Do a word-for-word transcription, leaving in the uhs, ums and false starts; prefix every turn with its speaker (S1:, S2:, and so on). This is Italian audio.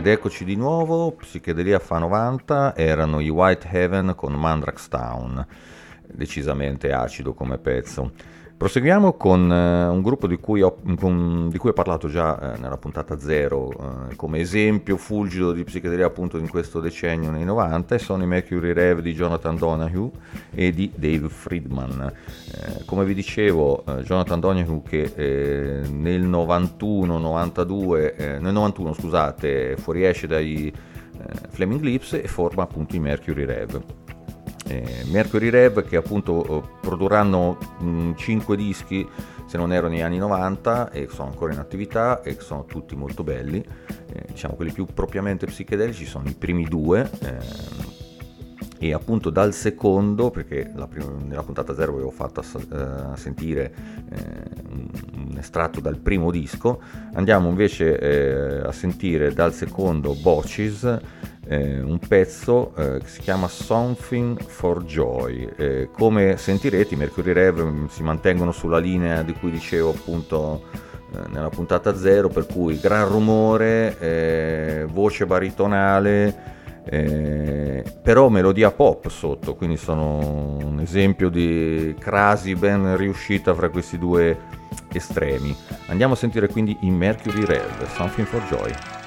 S1: Ed eccoci di nuovo, Psichedelia fa novanta, erano i White Heaven con Mandrax Town, decisamente acido come pezzo. Proseguiamo con eh, un gruppo di cui, ho, con, di cui ho parlato già eh, nella puntata zero eh, come esempio fulgido di psichedelia appunto in questo decennio nei novanta, e sono i Mercury Rev di Jonathan Donahue e di Dave Friedman. Eh, come vi dicevo, eh, Jonathan Donahue che eh, nel novantuno novantadue, eh, nel novantuno scusate, fuoriesce dai eh, Flaming Lips e forma appunto i Mercury Rev. Eh, Mercury Rev che appunto produrranno cinque dischi se non ero negli anni novanta e sono ancora in attività e sono tutti molto belli, eh, diciamo quelli più propriamente psichedelici sono i primi due eh, e appunto dal secondo, perché la prima, nella puntata zero avevo fatto uh, sentire eh, un, un estratto dal primo disco, andiamo invece eh, a sentire dal secondo Botches Eh, un pezzo eh, che si chiama Something for Joy. Eh, come sentirete i Mercury Rev si mantengono sulla linea di cui dicevo appunto eh, nella puntata zero, per cui gran rumore, eh, voce baritonale, eh, però melodia pop sotto, quindi sono un esempio di crasi ben riuscita fra questi due estremi. Andiamo a sentire quindi i Mercury Rev, Something for Joy.